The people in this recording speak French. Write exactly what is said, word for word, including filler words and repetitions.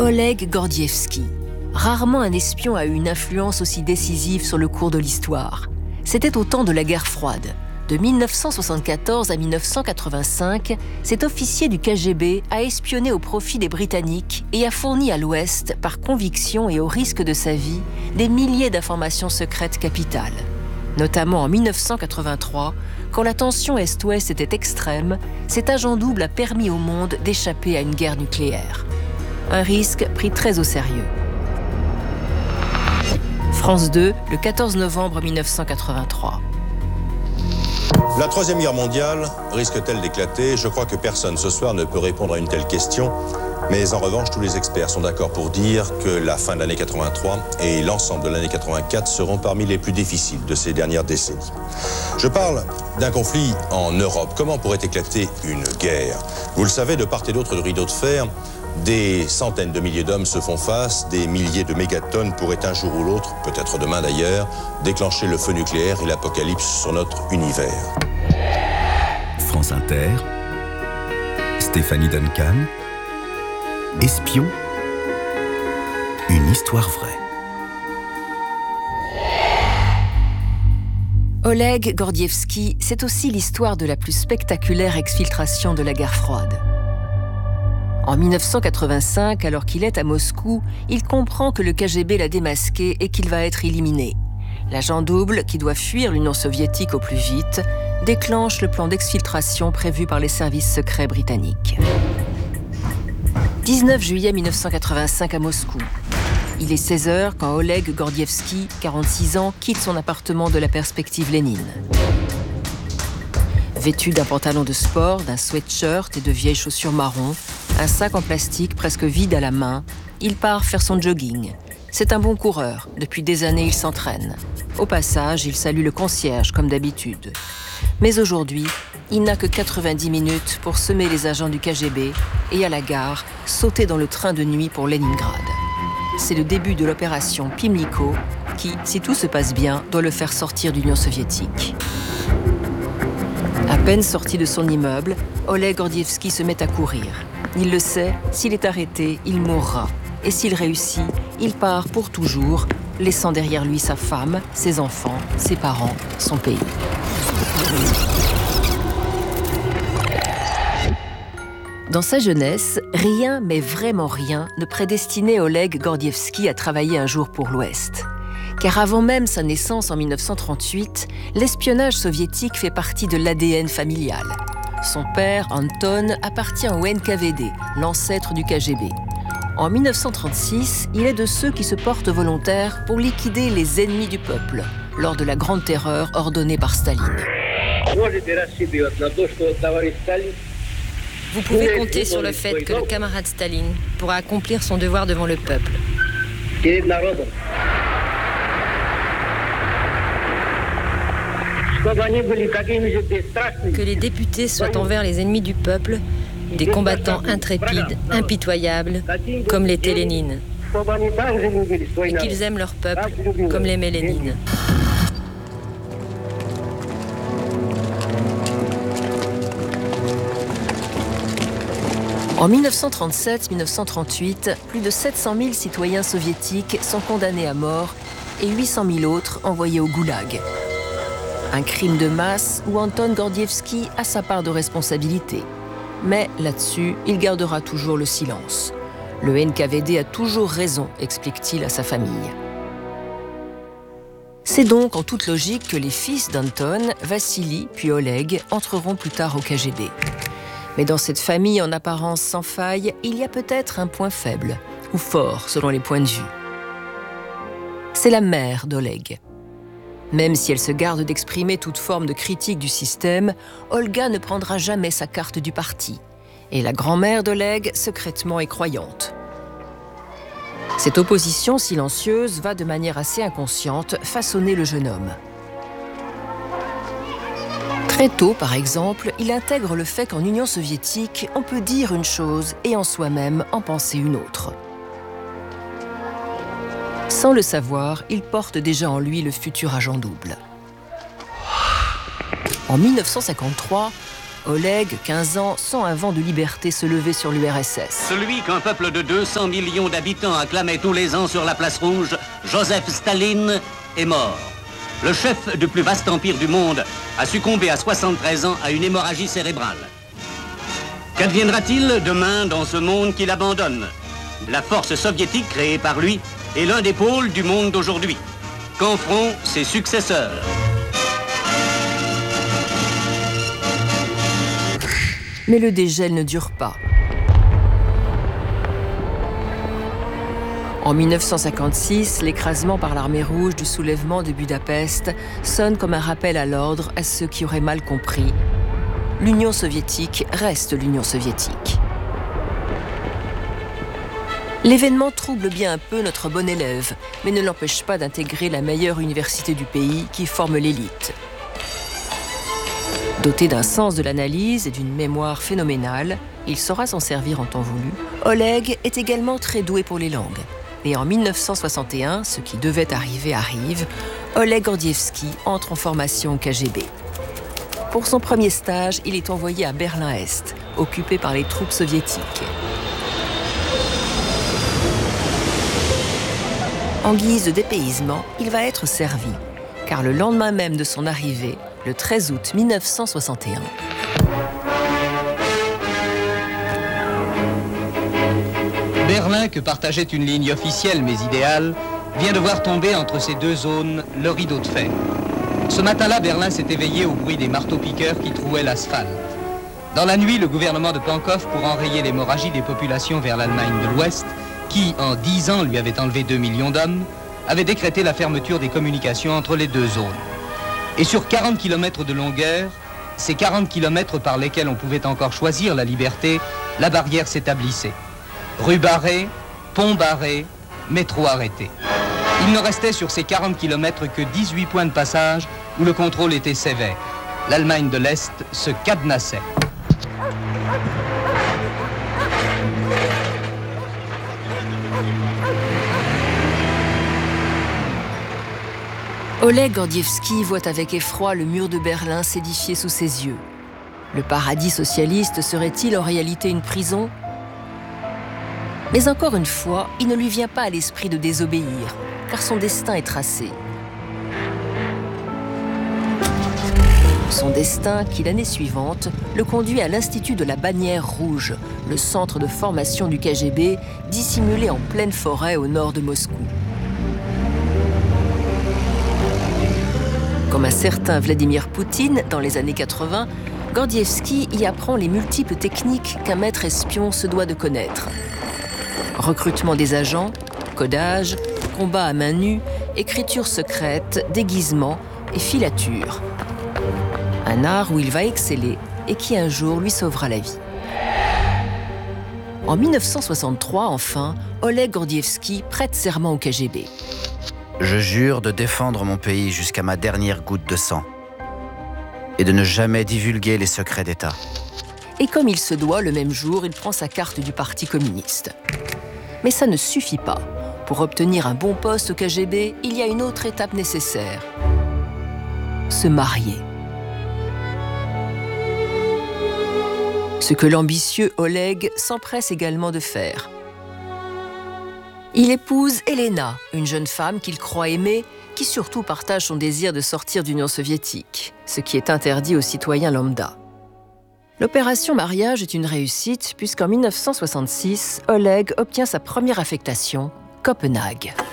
Oleg Gordievsky. Rarement un espion a eu une influence aussi décisive sur le cours de l'histoire. C'était au temps de la guerre froide. De mille neuf cent soixante-quatorze à mille neuf cent quatre-vingt-cinq, cet officier du K G B a espionné au profit des Britanniques et a fourni à l'Ouest, par conviction et au risque de sa vie, des milliers d'informations secrètes capitales. Notamment en mille neuf cent quatre-vingt-trois, quand la tension Est-Ouest était extrême, cet agent double a permis au monde d'échapper à une guerre nucléaire. Un risque pris très au sérieux. France deux, le quatorze novembre mille neuf cent quatre-vingt-trois. La Troisième Guerre mondiale risque-t-elle d'éclater? Je crois que personne ce soir ne peut répondre à une telle question. Mais en revanche, tous les experts sont d'accord pour dire que la fin de l'année quatre-vingt-trois et l'ensemble de l'année quatre-vingt-quatre seront parmi les plus difficiles de ces dernières décennies. Je parle d'un conflit en Europe. Comment pourrait éclater une guerre? Vous le savez, de part et d'autre du rideau de fer, des centaines de milliers d'hommes se font face, des milliers de mégatonnes pourraient un jour ou l'autre, peut-être demain d'ailleurs, déclencher le feu nucléaire et l'apocalypse sur notre univers. France Inter, Stéphanie Duncan, Espion, une histoire vraie. Oleg Gordievsky, c'est aussi l'histoire de la plus spectaculaire exfiltration de la guerre froide. En mille neuf cent quatre-vingt-cinq, alors qu'il est à Moscou, il comprend que le K G B l'a démasqué et qu'il va être éliminé. L'agent double, qui doit fuir l'Union soviétique au plus vite, déclenche le plan d'exfiltration prévu par les services secrets britanniques. dix-neuf juillet mille neuf cent quatre-vingt-cinq à Moscou. Il est seize heures quand Oleg Gordievsky, quarante-six ans, quitte son appartement de la perspective Lénine. Vêtu d'un pantalon de sport, d'un sweatshirt et de vieilles chaussures marron, un sac en plastique presque vide à la main, il part faire son jogging. C'est un bon coureur. Depuis des années, il s'entraîne. Au passage, il salue le concierge, comme d'habitude. Mais aujourd'hui, il n'a que quatre-vingt-dix minutes pour semer les agents du K G B et, à la gare, sauter dans le train de nuit pour Leningrad. C'est le début de l'opération Pimlico qui, si tout se passe bien, doit le faire sortir de l'Union soviétique. À peine sorti de son immeuble, Oleg Gordievsky se met à courir. Il le sait, s'il est arrêté, il mourra. Et s'il réussit, il part pour toujours, laissant derrière lui sa femme, ses enfants, ses parents, son pays. Dans sa jeunesse, rien, mais vraiment rien, ne prédestinait Oleg Gordievsky à travailler un jour pour l'Ouest. Car avant même sa naissance en mille neuf cent trente-huit, l'espionnage soviétique fait partie de l'A D N familial. Son père, Anton, appartient au N K V D, l'ancêtre du K G B. En mille neuf cent trente-six, il est de ceux qui se portent volontaires pour liquider les ennemis du peuple, lors de la Grande Terreur ordonnée par Staline. Vous pouvez compter sur le fait que le camarade Staline pourra accomplir son devoir devant le peuple. Que les députés soient envers les ennemis du peuple des combattants intrépides, impitoyables, comme l'était Lénine, et qu'ils aiment leur peuple comme l'aimait Lénine. En mille neuf cent trente-sept mille neuf cent trente-huit, plus de sept cent mille citoyens soviétiques sont condamnés à mort et huit cent mille autres envoyés au goulag. Un crime de masse où Anton Gordievsky a sa part de responsabilité. Mais là-dessus, il gardera toujours le silence. Le N K V D a toujours raison, explique-t-il à sa famille. C'est donc en toute logique que les fils d'Anton, Vassili puis Oleg, entreront plus tard au K G B. Mais dans cette famille en apparence sans faille, il y a peut-être un point faible, ou fort selon les points de vue. C'est la mère d'Oleg. Même si elle se garde d'exprimer toute forme de critique du système, Olga ne prendra jamais sa carte du parti. Et la grand-mère d'Oleg, secrètement, est croyante. Cette opposition silencieuse va de manière assez inconsciente façonner le jeune homme. Très tôt, par exemple, il intègre le fait qu'en Union soviétique, on peut dire une chose et en soi-même en penser une autre. Sans le savoir, il porte déjà en lui le futur agent double. En mille neuf cent cinquante-trois, Oleg, quinze ans, sent un vent de liberté se lever sur l'U R S S. Celui qu'un peuple de deux cents millions d'habitants acclamait tous les ans sur la place rouge, Joseph Staline, est mort. Le chef du plus vaste empire du monde a succombé à soixante-treize ans à une hémorragie cérébrale. Qu'adviendra-t-il demain dans ce monde qu'il abandonne? La force soviétique créée par lui est l'un des pôles du monde d'aujourd'hui. Qu'en feront ses successeurs? Mais le dégel ne dure pas. En mille neuf cent cinquante-six, l'écrasement par l'armée rouge du soulèvement de Budapest sonne comme un rappel à l'ordre à ceux qui auraient mal compris. L'Union soviétique reste l'Union soviétique. L'événement trouble bien un peu notre bon élève, mais ne l'empêche pas d'intégrer la meilleure université du pays qui forme l'élite. Doté d'un sens de l'analyse et d'une mémoire phénoménale, il saura s'en servir en temps voulu. Oleg est également très doué pour les langues. Et en mille neuf cent soixante et un, ce qui devait arriver arrive, Oleg Gordievski entre en formation au K G B. Pour son premier stage, il est envoyé à Berlin-Est, occupé par les troupes soviétiques. En guise de dépaysement, il va être servi, car le lendemain même de son arrivée, le treize août mille neuf cent soixante et un, Berlin, que partageait une ligne officielle mais idéale, vient de voir tomber entre ces deux zones le rideau de fer. Ce matin-là, Berlin s'est éveillé au bruit des marteaux-piqueurs qui trouaient l'asphalte. Dans la nuit, le gouvernement de Pankov, pour enrayer l'hémorragie des populations vers l'Allemagne de l'Ouest, qui, en dix ans, lui avait enlevé deux millions d'hommes, avait décrété la fermeture des communications entre les deux zones. Et sur quarante kilomètres de longueur, ces quarante kilomètres par lesquels on pouvait encore choisir la liberté, la barrière s'établissait. Rue barrée, pont barré, métro arrêté. Il ne restait sur ces quarante kilomètres que dix-huit points de passage où le contrôle était sévère. L'Allemagne de l'Est se cadenassait. Oleg Gordievski voit avec effroi le mur de Berlin s'édifier sous ses yeux. Le paradis socialiste serait-il en réalité une prison ? Mais encore une fois, il ne lui vient pas à l'esprit de désobéir, car son destin est tracé. Son destin, qui l'année suivante, le conduit à l'Institut de la Bannière Rouge, le centre de formation du K G B, dissimulé en pleine forêt au nord de Moscou. Comme un certain Vladimir Poutine dans les années quatre-vingts, Gordievski y apprend les multiples techniques qu'un maître espion se doit de connaître. Recrutement des agents, codage, combat à main nue, écriture secrète, déguisement et filature. Un art où il va exceller et qui un jour lui sauvera la vie. En mille neuf cent soixante-trois, enfin, Oleg Gordievski prête serment au K G B. Je jure de défendre mon pays jusqu'à ma dernière goutte de sang et de ne jamais divulguer les secrets d'État. Et comme il se doit, le même jour, il prend sa carte du Parti communiste. Mais ça ne suffit pas. Pour obtenir un bon poste au K G B, il y a une autre étape nécessaire. Se marier. Ce que l'ambitieux Oleg s'empresse également de faire. Il épouse Elena, une jeune femme qu'il croit aimer, qui surtout partage son désir de sortir d'Union soviétique, ce qui est interdit aux citoyens lambda. L'opération mariage est une réussite puisqu'en mille neuf cent soixante-six, Oleg obtient sa première affectation, Copenhague.